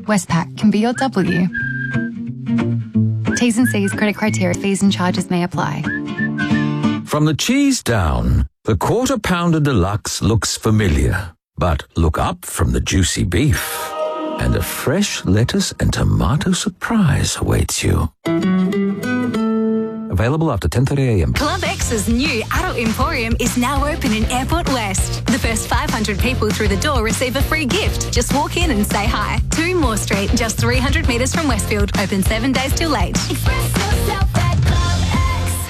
Westpac can be your W. T's and C's, credit criteria, fees and charges may apply. From the cheese down, the Quarter Pounder Deluxe looks familiar. But look up from the juicy beef, and a fresh lettuce and tomato surprise awaits you. Available after 10:30am. Club X's new adult emporium is now open in Airport West. The first 500 people through the door receive a free gift. Just walk in and say hi. 2 Moore Street, just 300 metres from Westfield. Open 7 days till 8. Express yourself at Club X.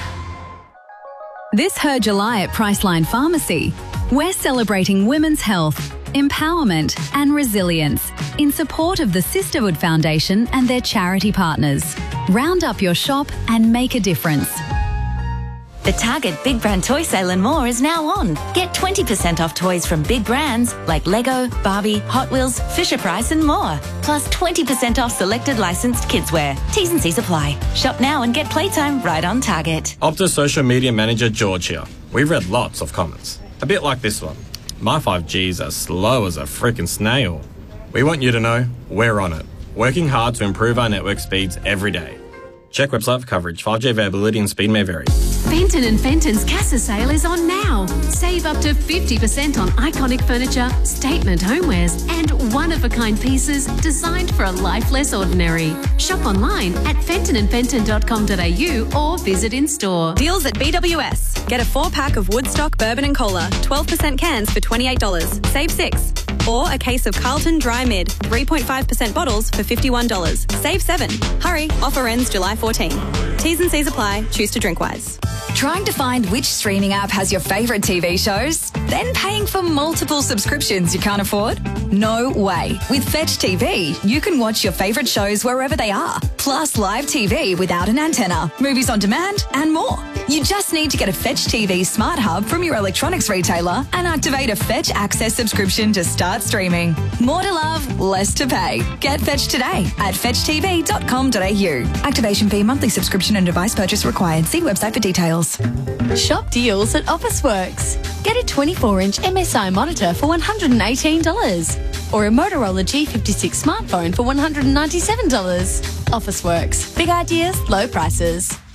This Her July at Priceline Pharmacy, we're celebrating women's health, empowerment and resilience in support of the Sisterhood Foundation and their charity partners. Round up your shop and make a difference. The Target Big Brand Toy Sale and more is now on. Get 20% off toys from big brands like Lego, Barbie, Hot Wheels, Fisher-Price and more. Plus 20% off selected licensed kidswear. T's and C's apply. Shop now and get playtime right on Target. Optus Social Media Manager George here. We've read lots of comments. A bit like this one. My 5G's are slow as a freaking snail. We want you to know we're on it, working hard to improve our network speeds every day. Check website for coverage. 5G availability and speed may vary. Fenton & Fenton's Casa sale is on now. Save up to 50% on iconic furniture, statement homewares and one-of-a-kind pieces designed for a life less ordinary. Shop online at fentonandfenton.com.au or visit in-store. Deals at BWS. Get a 4-pack of Woodstock Bourbon and Cola, 12% cans for $28. Save 6. Or a case of Carlton Dry Mid, 3.5% bottles for $51. Save 7. Hurry, offer ends July 14. T's and C's apply. Choose to drink wise. Trying to find which streaming app has your favourite TV shows? Then paying for multiple subscriptions you can't afford? No way. With Fetch TV, you can watch your favourite shows wherever they are. Plus live TV without an antenna, movies on demand and more. You just need to get a Fetch TV Smart Hub from your electronics retailer and activate a Fetch Access subscription to start streaming. More to love, less to pay. Get Fetch today at fetchtv.com.au. Activation fee, monthly subscription and device purchase required. See website for details. Shop deals at Officeworks. Get a 24-inch MSI monitor for $118 or a Motorola G56 smartphone for $197. Officeworks. Big ideas, low prices.